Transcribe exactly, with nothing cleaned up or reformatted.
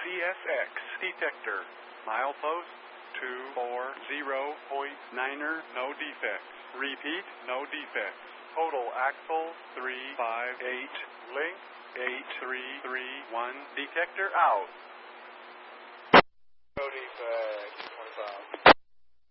S X detector. Milepost two four zero point niner, no defects. Repeat, no defects. Total axle three five eight. Link eight three three one. Detector out. No defects.